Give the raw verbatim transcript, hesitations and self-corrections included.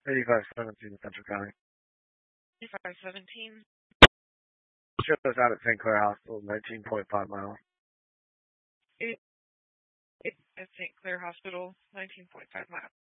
eighty-five seventeen Central County. eighty-five seventeen. Ship us out at Saint Clair Hospital, nineteen point five miles. It, it, at Saint Clair Hospital, nineteen point five miles.